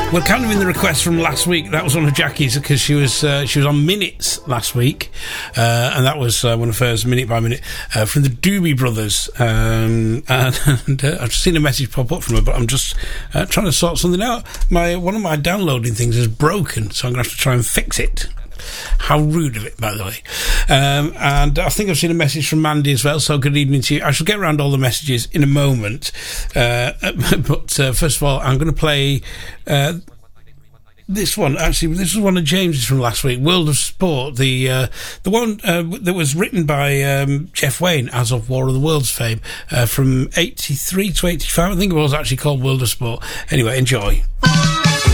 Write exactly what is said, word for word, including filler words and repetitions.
Well, kind of in the request from last week, that was one of Jackie's because she was uh, she was on Minutes last week, uh, and that was uh, one of hers, Minute by Minute, uh, from the Doobie Brothers. Um, and and uh, I've just seen a message pop up from her, but I'm just uh, trying to sort something out. My one of my downloading things is broken, so I'm going to have to try and fix it. How rude of it, by the way. Um, and I think I've seen a message from Mandy as well, so good evening to you. I shall get around all the messages in a moment. Uh, but uh, first of all, I'm going to play uh, this one. Actually, this was one of James's from last week, World of Sport, the uh, the one uh, that was written by um, Jeff Wayne, as of War of the Worlds fame, uh, from eighty-three to eighty-five. I think it was actually called World of Sport. Anyway, enjoy.